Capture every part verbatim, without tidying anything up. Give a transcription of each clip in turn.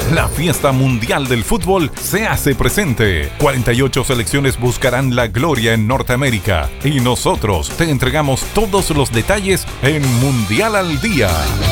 La fiesta mundial del fútbol se hace presente. cuarenta y ocho selecciones buscarán la gloria en Norteamérica y nosotros te entregamos todos los detalles en Mundial al Día.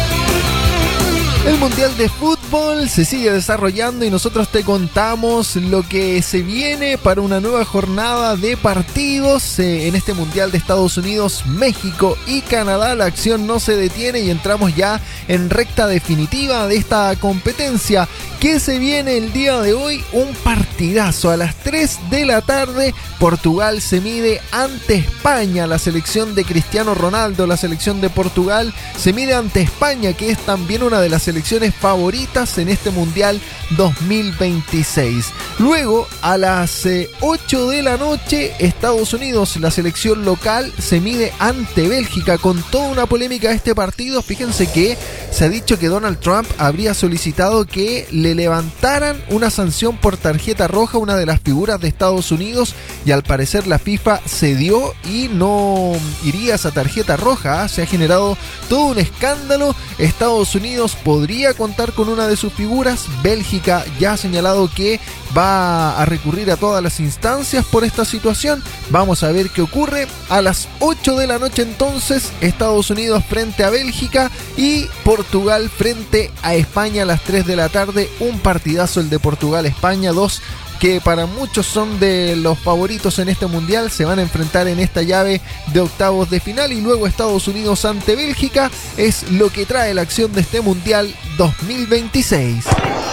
El Mundial de Fútbol se sigue desarrollando y nosotros te contamos lo que se viene para una nueva jornada de partidos eh, en este Mundial de Estados Unidos, México y Canadá. La acción no se detiene y entramos ya en recta definitiva de esta competencia. ¿Qué se viene el día de hoy? Un partidazo a las tres de la tarde. Portugal se mide ante España. La selección de Cristiano Ronaldo, la selección de Portugal, se mide ante España, que es también una de las selecciones favoritas en este Mundial dos mil veintiséis. Luego, a las eh, ocho de la noche, Estados Unidos, la selección local, se mide ante Bélgica, con toda una polémica este partido. Fíjense que se ha dicho que Donald Trump habría solicitado que le levantaran una sanción por tarjeta roja a una de las figuras de Estados Unidos, y al parecer la FIFA cedió y no iría a esa tarjeta roja. ¿eh? Se ha generado todo un escándalo. Estados Unidos podría contar con una de sus figuras. Bélgica ya ha señalado que va a recurrir a todas las instancias por esta situación. Vamos a ver qué ocurre. A las ocho de la noche entonces, Estados Unidos frente a Bélgica y Portugal frente a España a las tres de la tarde. Un partidazo el de Portugal-España, dos que para muchos son de los favoritos en este mundial. Se van a enfrentar en esta llave de octavos de final, y luego Estados Unidos ante Bélgica es lo que trae la acción de este mundial dos mil veintiséis.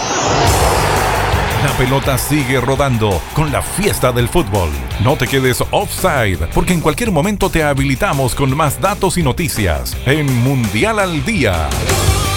La pelota sigue rodando con la fiesta del fútbol. No te quedes offside, porque en cualquier momento te habilitamos con más datos y noticias en Mundial al Día.